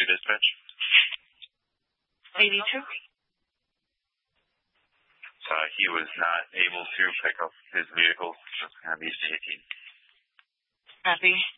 dispatch? 82. He was not able to pick up his vehicle. So it's going to be 18. Copy.